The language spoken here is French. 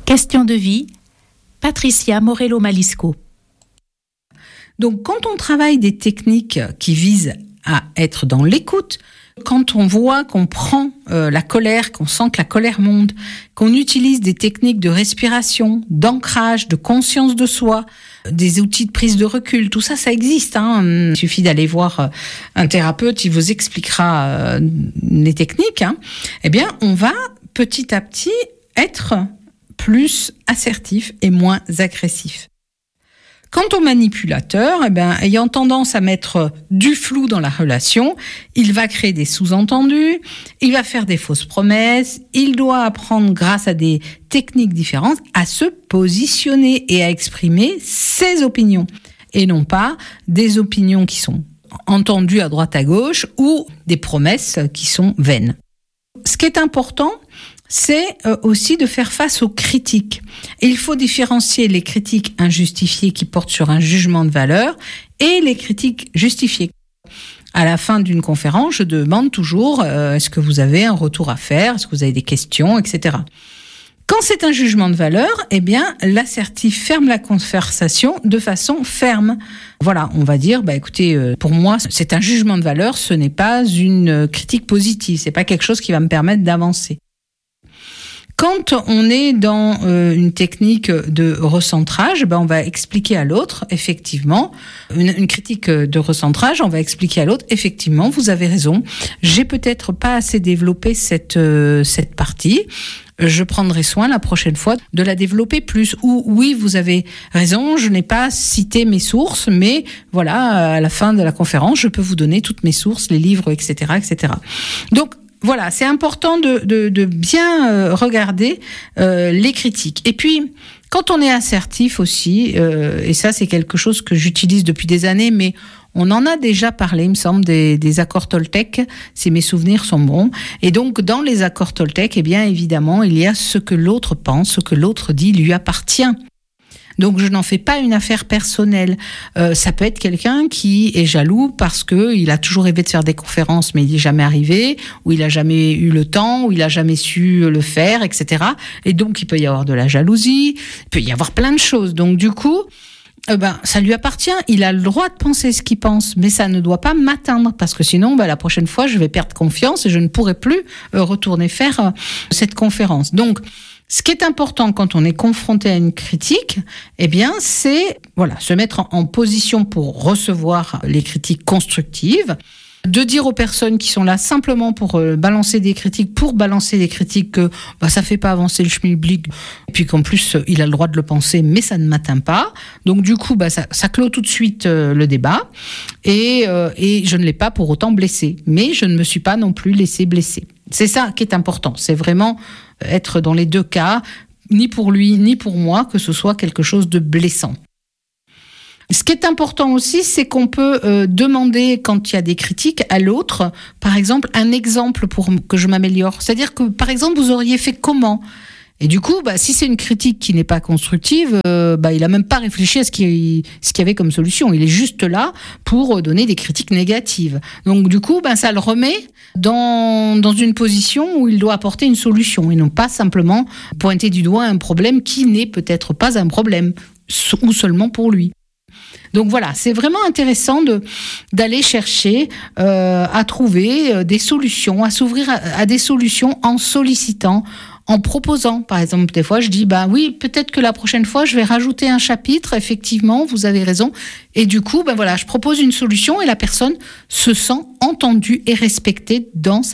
Question de vie, Patricia Morello-Malisco. Donc, quand on travaille des techniques qui visent à être dans l'écoute, quand on voit qu'on prend la colère, qu'on sent que la colère monte, qu'on utilise des techniques de respiration, d'ancrage, de conscience de soi, des outils de prise de recul, tout ça, ça existe. Il suffit d'aller voir un thérapeute, il vous expliquera les techniques. Eh bien, on va petit à petit être plus assertif et moins agressif. Quant au manipulateur, ayant tendance à mettre du flou dans la relation, il va créer des sous-entendus, il va faire des fausses promesses, il doit apprendre grâce à des techniques différentes à se positionner et à exprimer ses opinions et non pas des opinions qui sont entendues à droite à gauche ou des promesses qui sont vaines. Ce qui est important, c'est aussi de faire face aux critiques. Et il faut différencier les critiques injustifiées qui portent sur un jugement de valeur et les critiques justifiées. À la fin d'une conférence, je demande toujours est-ce que vous avez un retour à faire, est-ce que vous avez des questions, etc. Quand c'est un jugement de valeur, l'assertif ferme la conversation de façon ferme. Voilà, on va dire, écoutez, pour moi, c'est un jugement de valeur, ce n'est pas une critique positive, c'est pas quelque chose qui va me permettre d'avancer. Quand on est dans une technique de recentrage, on va expliquer à l'autre, effectivement, une critique de recentrage, on va expliquer à l'autre, effectivement, vous avez raison, j'ai peut-être pas assez développé cette partie, je prendrai soin la prochaine fois de la développer plus. Ou oui, vous avez raison, je n'ai pas cité mes sources, mais voilà, à la fin de la conférence, je peux vous donner toutes mes sources, les livres, etc., etc. Donc, voilà, c'est important de bien regarder les critiques. Et puis, quand on est assertif aussi, et ça c'est quelque chose que j'utilise depuis des années, mais on en a déjà parlé, il me semble, des accords Toltec, si mes souvenirs sont bons. Et donc, dans les accords Toltec, évidemment, il y a ce que l'autre pense, ce que l'autre dit lui appartient. Donc, je n'en fais pas une affaire personnelle. Ça peut être quelqu'un qui est jaloux parce que il a toujours rêvé de faire des conférences, mais il n'y est jamais arrivé, ou il n'a jamais eu le temps, ou il n'a jamais su le faire, etc. Et donc, il peut y avoir de la jalousie, il peut y avoir plein de choses. Donc, du coup, ça lui appartient. Il a le droit de penser ce qu'il pense, mais ça ne doit pas m'atteindre parce que sinon, la prochaine fois, je vais perdre confiance et je ne pourrai plus retourner faire cette conférence. Donc, ce qui est important quand on est confronté à une critique, c'est se mettre en position pour recevoir les critiques constructives, de dire aux personnes qui sont là simplement pour balancer des critiques que ça fait pas avancer le schmilblick, et puis qu'en plus il a le droit de le penser, mais ça ne m'atteint pas. Donc du coup, ça clôt tout de suite le débat, et je ne l'ai pas pour autant blessé, mais je ne me suis pas non plus laissé blesser. C'est ça qui est important, c'est vraiment être dans les deux cas, ni pour lui ni pour moi, que ce soit quelque chose de blessant. Ce qui est important aussi, c'est qu'on peut demander, quand il y a des critiques, à l'autre, par exemple, un exemple pour que je m'améliore. C'est-à-dire que, par exemple, vous auriez fait comment ? Et du coup, si c'est une critique qui n'est pas constructive, il a même pas réfléchi à ce qu'il y avait comme solution. Il est juste là pour donner des critiques négatives. Donc du coup, ça le remet dans une position où il doit apporter une solution et non pas simplement pointer du doigt un problème qui n'est peut-être pas un problème ou seulement pour lui. Donc voilà, c'est vraiment intéressant d'aller chercher à trouver des solutions, à s'ouvrir à des solutions en sollicitant, en proposant. Par exemple, des fois, je dis, oui, peut-être que la prochaine fois, je vais rajouter un chapitre, effectivement, vous avez raison. Et du coup, je propose une solution et la personne se sent entendue et respectée dans